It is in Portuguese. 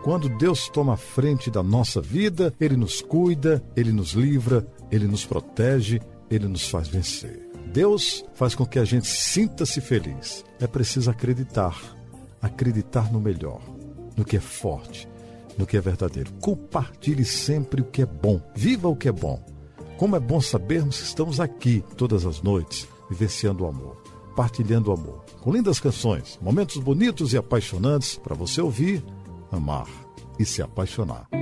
Quando Deus toma a frente da nossa vida, Ele nos cuida, Ele nos livra, Ele nos protege, Ele nos faz vencer. Deus faz com que a gente sinta-se feliz. É preciso acreditar no melhor, no que é forte, no que é verdadeiro. Compartilhe sempre o que é bom, viva o que é bom. Como é bom sabermos que estamos aqui todas as noites, vivenciando o amor, partilhando o amor, com lindas canções, momentos bonitos e apaixonantes para você ouvir, amar e se apaixonar.